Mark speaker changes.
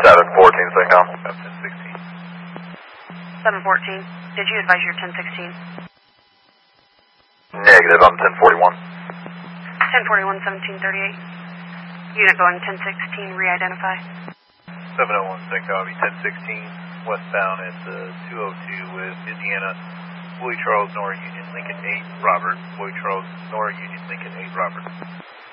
Speaker 1: 714, SACOM.
Speaker 2: 1016.
Speaker 3: 714. Did you advise your 1016?
Speaker 1: Negative, I'm 1041.
Speaker 3: 1041, 1738. Unit going 1016, re-identify.
Speaker 2: 701, SACOM, 1016, westbound at 202 with Indiana, Willie Charles, Nora Union, Lincoln 8, Robert. Willie Charles, Nora Union, Lincoln 8, Robert.